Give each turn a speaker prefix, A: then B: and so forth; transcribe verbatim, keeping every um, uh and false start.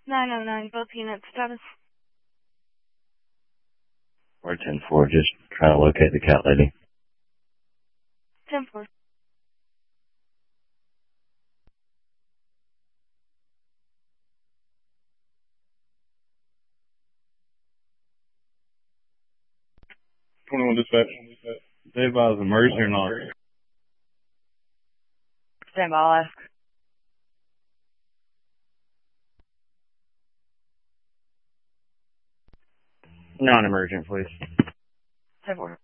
A: nine oh nine, both units, status.
B: Or ten four, just trying to locate the cat lady.
A: ten four.
C: twenty-one dispatch. They advise emergency or not?
A: Stand by, I'll ask.
B: Non-emergent, please.
A: ten four.